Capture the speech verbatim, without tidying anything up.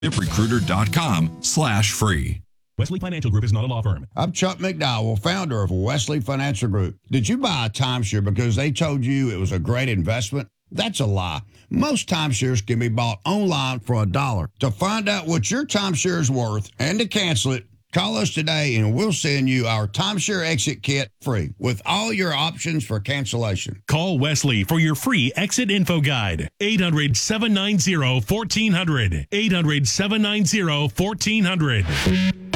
ZipRecruiter.com slash free. Wesley Financial Group is not a law firm. I'm Chuck McDowell, founder of Wesley Financial Group. Did you buy a timeshare because they told you it was a great investment? That's a lie. Most timeshares can be bought online for a dollar. To find out what your timeshare is worth and to cancel it, call us today and we'll send you our timeshare exit kit free with all your options for cancellation. Call Wesley for your free exit info guide. eight hundred, seven nine zero, one four zero zero. eight hundred, seven nine zero, one four zero zero.